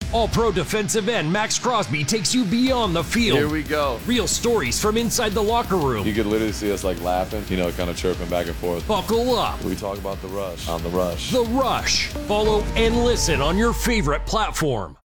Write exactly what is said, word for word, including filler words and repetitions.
All-Pro defensive end Max Crosby takes you beyond the field. Here we go. Real stories from inside the locker room. You could literally see us like laughing, you know, kind of chirping back and forth. Buckle up. We talk about The Rush on The Rush. The Rush. Follow and listen on your favorite platform.